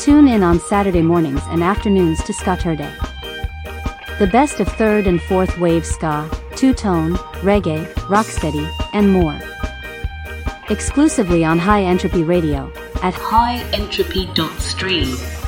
Tune in on Saturday mornings and afternoons to Skaturde. The best of third and fourth wave ska, two-tone, reggae, rocksteady, and more. Exclusively on High Entropy Radio at highentropy.stream.